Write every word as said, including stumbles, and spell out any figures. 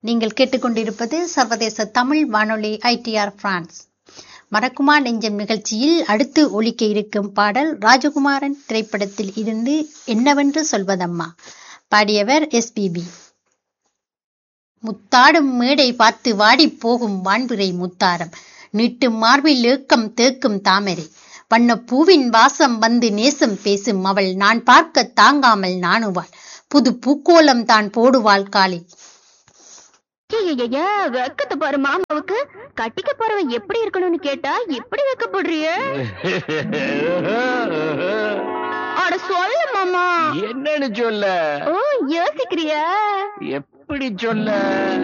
நீங்கள் கேட்டுக்கொண்டிருப்பது சர்வதேச தமிழ் வானொலி ஐடிஆர் பிரான்ஸ். மறக்குமா நெஞ்சம் நிகழ்ச்சியில் அடுத்து ஒலிக்க இருக்கும் பாடல் ராஜகுமாரன் திரைப்படத்தில் இருந்து என்னவென்று சொல்வதம்மா. பாடியவர் எஸ்பிபி. முத்தாடும் மேடை பார்த்து வாடி போகும் வான்பிறை முத்தாரம், நீட்டும் மார்பில் ஏக்கம் தேக்கும் தாமரை, வண்ண பூவின் வாசம் வந்து நேசம் பேசும் அவள் நான் பார்க்க தாங்காமல் நாணுவாள், புது பூக்கோலம் தான் போடுவாள் காலை. வெக்கத்தை பாரு மாமாவுக்கு. கட்டிக்க போறவன் எப்படி இருக்கணும்னு கேட்டா எப்படி வெக்கப்படுறிய? அட சொல்ல மாமா. என்னன்னு சொல்ல? ஓ யோசிக்கிறியா? எப்படி சொல்ல?